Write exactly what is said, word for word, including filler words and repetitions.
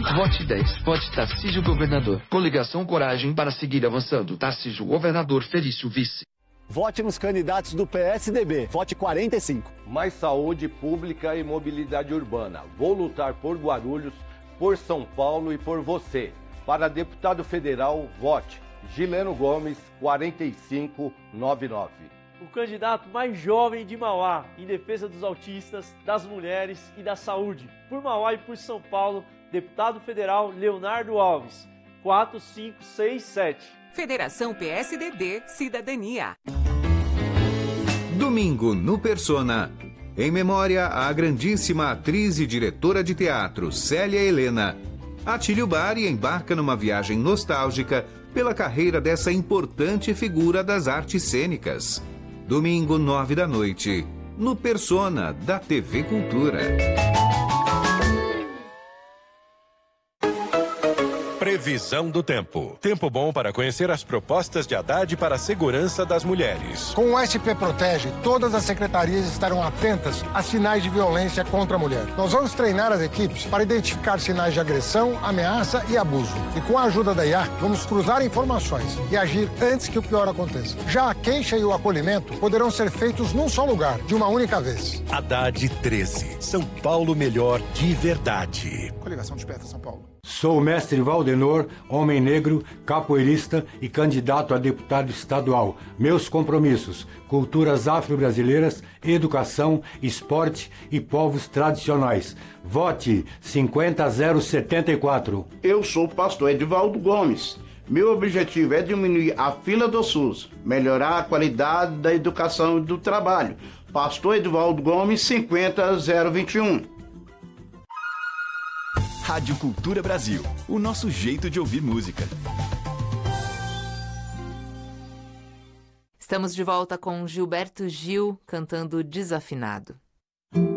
Vote dez. Vote Tarcísio Governador. Coligação Coragem para seguir avançando. Tarcísio Governador, Felício Vice. Vote nos candidatos do P S D B. Vote quarenta e cinco. Mais saúde pública e mobilidade urbana. Vou lutar por Guarulhos, por São Paulo e por você. Para deputado federal, vote Gileno Gomes, quarenta e cinco noventa e nove. O candidato mais jovem de Mauá, em defesa dos autistas, das mulheres e da saúde. Por Mauá e por São Paulo, deputado federal Leonardo Alves, quatro cinco seis sete. Federação P S D B Cidadania. Domingo no Persona. Em memória à grandíssima atriz e diretora de teatro Célia Helena, Atílio Bari embarca numa viagem nostálgica pela carreira dessa importante figura das artes cênicas. Domingo, nove da noite, no Persona, da T V Cultura. Previsão do tempo. Tempo bom para conhecer as propostas de Haddad para a segurança das mulheres. Com o S P Protege, todas as secretarias estarão atentas a sinais de violência contra a mulher. Nós vamos treinar as equipes para identificar sinais de agressão, ameaça e abuso. E com a ajuda da I A, vamos cruzar informações e agir antes que o pior aconteça. Já a queixa e o acolhimento poderão ser feitos num só lugar, de uma única vez. Haddad treze. São Paulo melhor de verdade. Coligação Desperta São Paulo. Sou o mestre Valdenor, homem negro, capoeirista e candidato a deputado estadual. Meus compromissos: culturas afro-brasileiras, educação, esporte e povos tradicionais. Vote cinquenta zero setenta e quatro. Eu sou o pastor Edivaldo Gomes. Meu objetivo é diminuir a fila do SUS, melhorar a qualidade da educação e do trabalho. Pastor Edivaldo Gomes, cinquenta zero vinte e um. Rádio Cultura Brasil, o nosso jeito de ouvir música. Estamos de volta com Gilberto Gil cantando Desafinado.